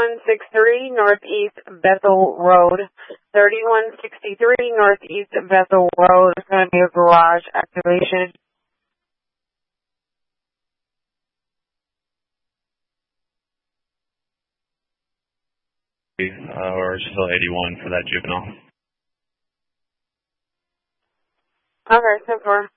3163 Northeast Bethel Road. 3163 Northeast Bethel Road. It's going to be a garage activation. Or still 81 for that juvenile. Okay, so far.